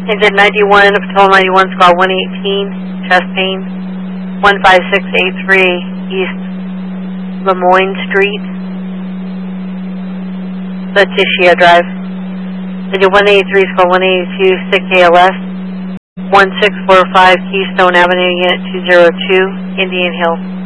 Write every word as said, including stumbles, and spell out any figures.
Engine ninety-one, Patrol ninety-one, Squad one eighteen, chest pain, one five six eight three East Lemoyne Street, Letitia Drive. Engine one eighty-three, Squad one eighty-two, sick A L S, one six four five Keystone Avenue, Unit two zero two, Indian Hill.